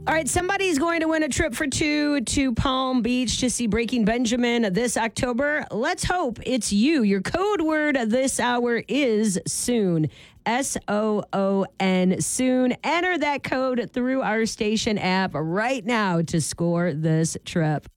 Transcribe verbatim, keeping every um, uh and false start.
All right, somebody's going to win a trip for two to Palm Beach to see Breaking Benjamin this October. Let's hope it's you. Your code word this hour is soon. S O O N, soon. Enter that code through our station app right now to score this trip.